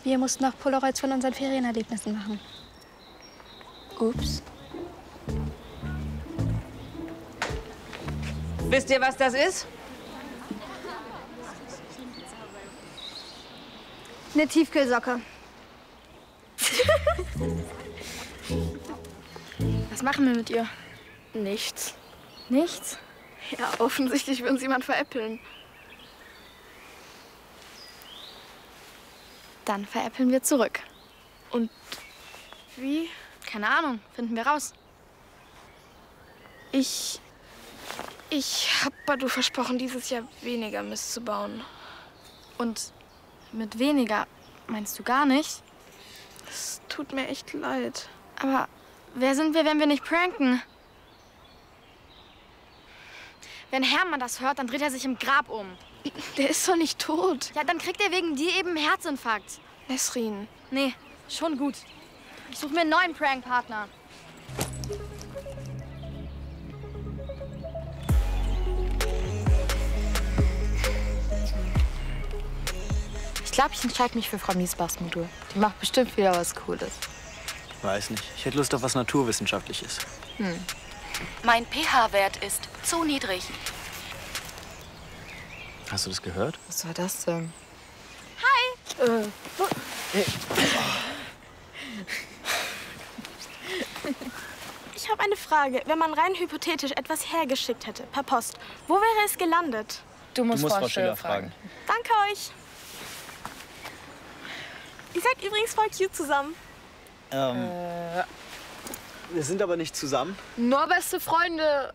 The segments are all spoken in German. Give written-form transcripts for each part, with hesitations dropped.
Wir mussten auch Polaroids von unseren Ferienerlebnissen machen. Ups. Wisst ihr, was das ist? Eine Tiefkühlsocke. Was machen wir mit ihr? Nichts. Nichts? Ja, offensichtlich will uns jemand veräppeln. Dann veräppeln wir zurück. Und wie? Keine Ahnung, finden wir raus. Ich hab Badu versprochen, dieses Jahr weniger Mist zu bauen. Und mit weniger meinst du gar nicht? Es tut mir echt leid. Aber wer sind wir, wenn wir nicht pranken? Wenn Hermann das hört, dann dreht er sich im Grab um. Der ist doch nicht tot. Ja, dann kriegt er wegen dir eben einen Herzinfarkt. Nesrin. Nee, schon gut. Ich suche mir einen neuen Prank-Partner. Ich glaube, ich entscheide mich für Frau Miesbachs Modul. Die macht bestimmt wieder was Cooles. Weiß nicht. Ich hätte Lust auf was Naturwissenschaftliches. Mein pH-Wert ist zu niedrig. Hast du das gehört? Was war das denn? Ich habe eine Frage. Wenn man rein hypothetisch etwas hergeschickt hätte, per Post, wo wäre es gelandet? Du musst Frau Schiller fragen. Danke euch. Ihr seid übrigens voll cute zusammen. Wir sind aber nicht zusammen. Nur beste Freunde.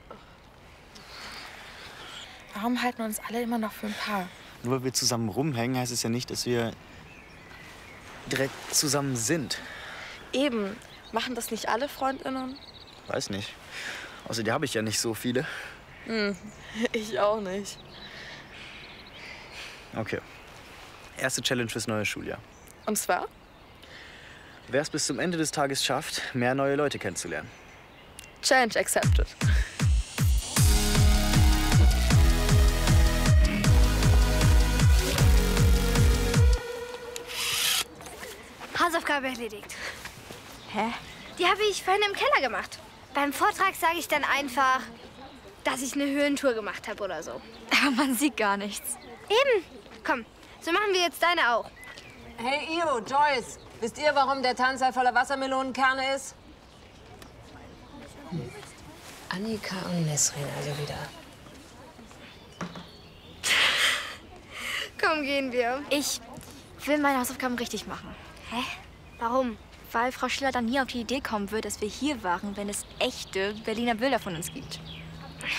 Warum halten wir uns alle immer noch für ein Paar? Nur weil wir zusammen rumhängen, heißt es ja nicht, dass wir direkt zusammen sind. Eben. Machen das nicht alle Freundinnen? Weiß nicht. Außerdem habe ich ja nicht so viele. Ich auch nicht. Okay. Erste Challenge fürs neue Schuljahr. Und zwar? Wer es bis zum Ende des Tages schafft, mehr neue Leute kennenzulernen. Challenge accepted. Hausaufgabe erledigt. Hä? Die habe ich vorhin im Keller gemacht. Beim Vortrag sage ich dann einfach, dass ich eine Höhentour gemacht habe oder so. Aber man sieht gar nichts. Eben. Komm, so machen wir jetzt deine auch. Hey, Io, Joyce, wisst ihr, warum der Tanzsaal voller Wassermelonenkerne ist? Annika und Nesrin also wieder. Komm, gehen wir. Ich will meine Hausaufgaben richtig machen. Hä? Warum? Weil Frau Schiller dann nie auf die Idee kommen wird, dass wir hier waren, wenn es echte Berliner Bilder von uns gibt.